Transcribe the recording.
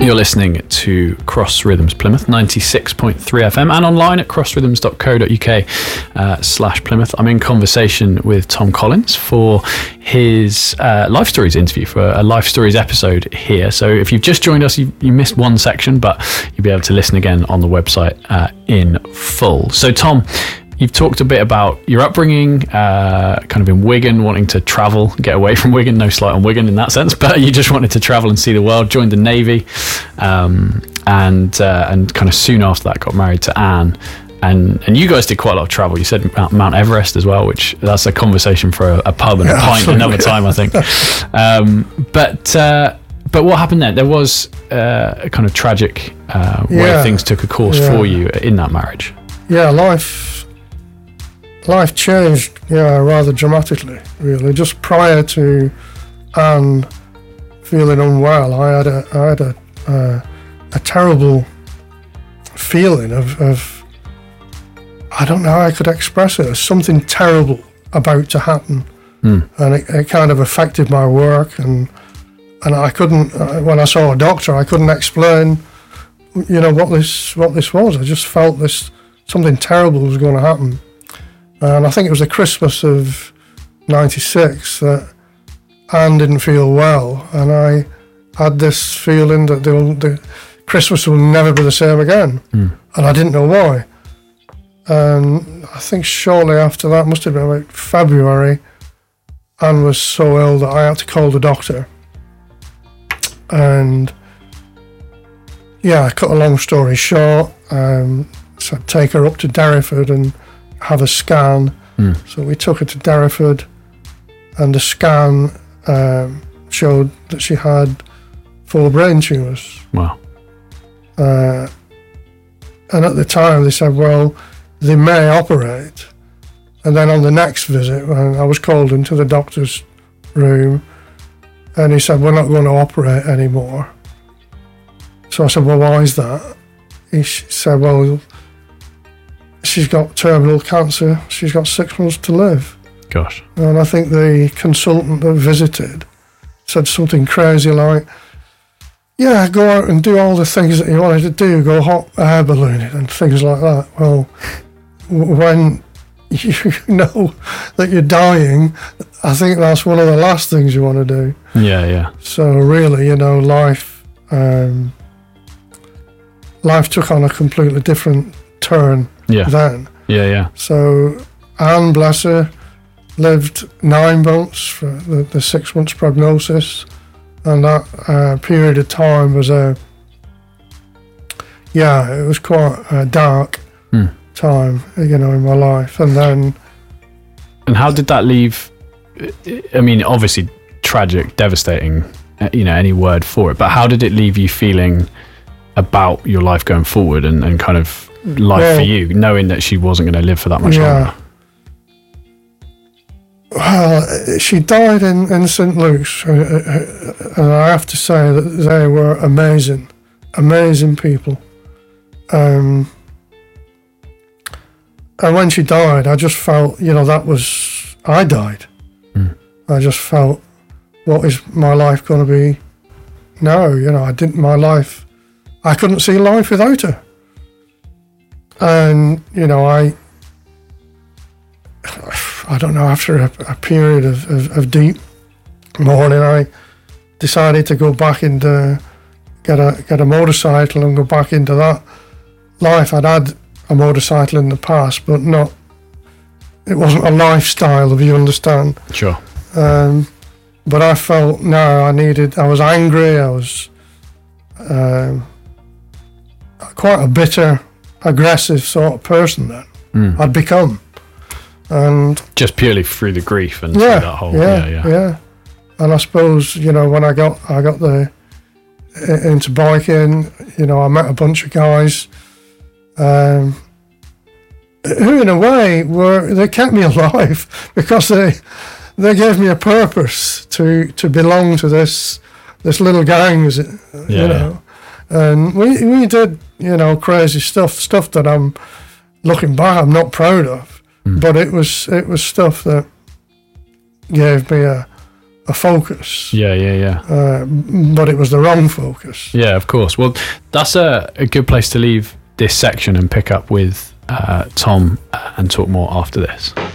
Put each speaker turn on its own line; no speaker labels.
You're listening to Cross Rhythms Plymouth, 96.3 FM, and online at crossrhythms.co.uk/Plymouth. I'm in conversation with Tom Collins for his Life Stories interview, for a Life Stories episode here. So if you've just joined us, you missed one section, but you'll be able to listen again on the website in full. So Tom, you've talked a bit about your upbringing, kind of in Wigan, wanting to travel, get away from Wigan. No slight on Wigan in that sense, but you just wanted to travel and see the world. Joined the Navy, and kind of soon after that got married to Anne. And you guys did quite a lot of travel. You said Mount Everest as well, which that's a conversation for a pub and a pint another time, I think. But what happened there? There was a kind of tragic way things took a course for you in that marriage. Yeah,
life changed, rather dramatically, really. Just prior to Anne feeling unwell, I had a terrible feeling of I don't know how I could express it. Something terrible about to happen, and it kind of affected my work, and I couldn't. When I saw a doctor, I couldn't explain, what this was. I just felt something terrible was going to happen. And I think it was the Christmas of '96 that Anne didn't feel well, and I had this feeling that the Christmas will never be the same again, and I didn't know why. And I think shortly after that, must have been about February, Anne was so ill that I had to call the doctor. And cut a long story short, so I'd take her up to Derriford and have a scan. So we took her to Derriford, and the scan showed that she had 4 brain tumours.
Wow.
And at the time they said, well, they may operate. And then on the next visit, when I was called into the doctor's room, and he said, we're not going to operate anymore. So I said, well, why is that? He said, well, she's got terminal cancer. She's got 6 months to live.
Gosh.
And I think the consultant that visited said something crazy like, go out and do all the things that you wanted to do, go hot air ballooning and things like that. Well, when you know that you're dying, I think that's one of the last things you want to do.
Yeah.
So really, life took on a completely different turn then.
Yeah.
So Anne, bless her, lived 9 months for the 6 months prognosis, and that period of time was it was quite a dark time, in my life. And
how did that leave? I mean, obviously tragic, devastating, any word for it, but how did it leave you feeling about your life going forward and kind of life for you, knowing that she wasn't going to live for that much longer?
Well, she died in St. Luke's, and I have to say that they were amazing people. And when she died, I just felt, I died. I just felt, what is my life going to be now? I couldn't see life without her. And, I don't know, after a period of deep mourning, I decided to go back into, get a motorcycle and go back into that life. I'd had a motorcycle in the past, but it wasn't a lifestyle, if you understand.
Sure.
But I felt, I was angry, I was quite a bitter, aggressive sort of person then. I'd become. And
just purely through the grief and through that whole
yeah. And I suppose when I got into biking, I met a bunch of guys who in a way they kept me alive because they gave me a purpose to belong to this little gang, and we did crazy stuff that I'm looking back I'm not proud of. But it was stuff that gave me a a focus.
Yeah.
But it was the wrong focus.
Yeah, of course. Well, that's a good place to leave this section and pick up with Tom and talk more after this.